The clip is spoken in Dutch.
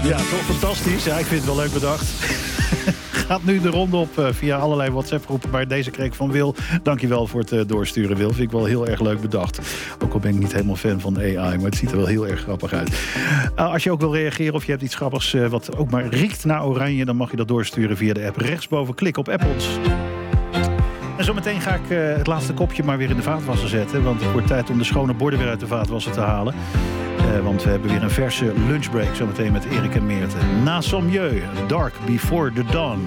Ja, toch fantastisch. Ja, ik vind het wel leuk bedacht. Gaat nu de ronde op via allerlei WhatsApp-groepen. Maar deze kreeg ik van Wil. Dankjewel voor het doorsturen, Wil. Vind ik wel heel erg leuk bedacht. Ook al ben ik niet helemaal fan van AI, maar het ziet er wel heel erg grappig uit. Als je ook wil reageren of je hebt iets grappigs wat ook maar riekt naar oranje, dan mag je dat doorsturen via de app. Rechtsboven klik op Apples. En zometeen ga ik het laatste kopje maar weer in de vaatwasser zetten. Want het wordt tijd om de schone borden weer uit de vaatwasser te halen. Want we hebben weer een verse lunchbreak zometeen met Erik en Meerte. Na Sommieu, Dark Before the Dawn.